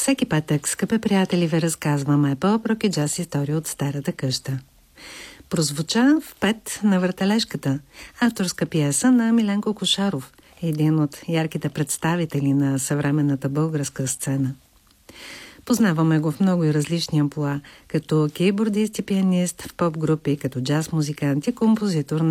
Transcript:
Всеки петък, скъпи приятели, ви разказваме по-рок и джаз истории от старата къща. Прозвуча в 5 на въртележката, авторска пиеса на Миленко Кошаров, един от ярките представители на съвременната българска сцена. Познаваме го в много и различни амплоа, като кейбордист и пианист в поп-групи, като джаз музикант и композитор